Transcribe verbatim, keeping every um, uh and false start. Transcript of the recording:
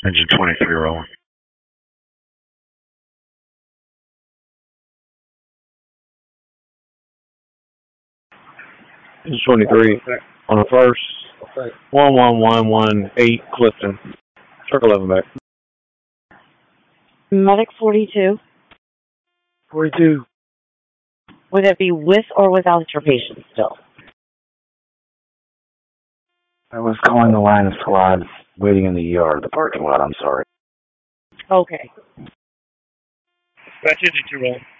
Engine twenty-three rolling. Engine twenty-three on the first. Okay. one one one one eight Clifton. Circle eleven back. Medic forty-two. forty-two. Would it be with or without your patient still? I was calling the line of squad waiting in the E R, the parking lot, I'm sorry. Okay. Dispatch engine two rolling.